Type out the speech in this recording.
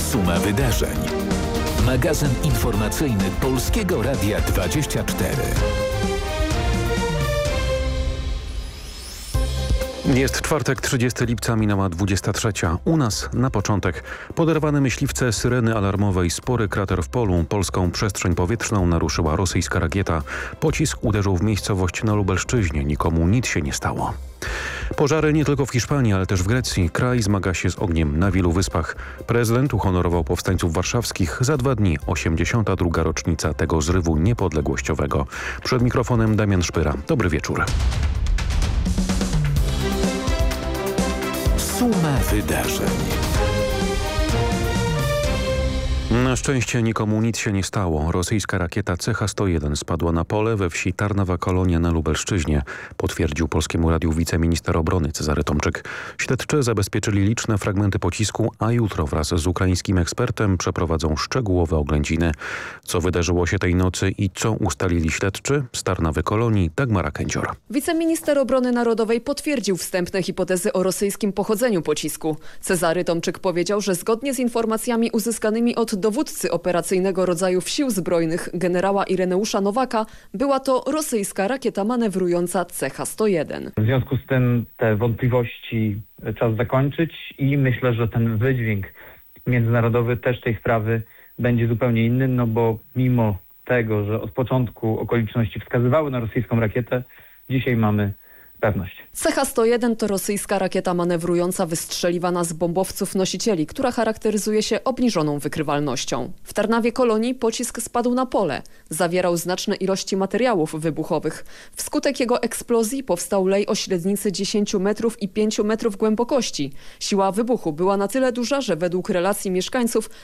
Suma wydarzeń. Magazyn informacyjny Polskiego Radia 24. Jest czwartek, 30 lipca, minęła 23. U nas na początek poderwane myśliwce, syreny alarmowe i spory krater w polu. Polską przestrzeń powietrzną naruszyła rosyjska rakieta. Pocisk uderzył w miejscowość na Lubelszczyźnie. Nikomu nic się nie stało. Pożary nie tylko w Hiszpanii, ale też w Grecji. Kraj zmaga się z ogniem na wielu wyspach. Prezydent uhonorował powstańców warszawskich. Za 2 dni 82. rocznica tego zrywu niepodległościowego. Przed mikrofonem Damian Szpyra. Dobry wieczór. Suma wydarzeń. Na szczęście nikomu nic się nie stało. Rosyjska rakieta CH-101 spadła na pole we wsi Tarnowa Kolonia na Lubelszczyźnie, potwierdził Polskiemu Radiu wiceminister obrony Cezary Tomczyk. Śledczy zabezpieczyli liczne fragmenty pocisku, a jutro wraz z ukraińskim ekspertem przeprowadzą szczegółowe oględziny. Co wydarzyło się tej nocy i co ustalili śledczy? Z Tarnowy Kolonii Dagmara Kędzior. Wiceminister obrony narodowej potwierdził wstępne hipotezy o rosyjskim pochodzeniu pocisku. Cezary Tomczyk powiedział, że zgodnie z informacjami uzyskanymi od dowódcy operacyjnego rodzajów sił zbrojnych generała Ireneusza Nowaka była to rosyjska rakieta manewrująca CH-101. W związku z tym te wątpliwości czas zakończyć i myślę, że ten wydźwięk międzynarodowy też tej sprawy będzie zupełnie inny, no bo mimo tego, że od początku okoliczności wskazywały na rosyjską rakietę, dzisiaj mamy pewność. CH-101 to rosyjska rakieta manewrująca wystrzeliwana z bombowców nosicieli, która charakteryzuje się obniżoną wykrywalnością. W Tarnawie Kolonii pocisk spadł na pole. Zawierał znaczne ilości materiałów wybuchowych. Wskutek jego eksplozji powstał lej o średnicy 10 metrów i 5 metrów głębokości. Siła wybuchu była na tyle duża, że według relacji mieszkańców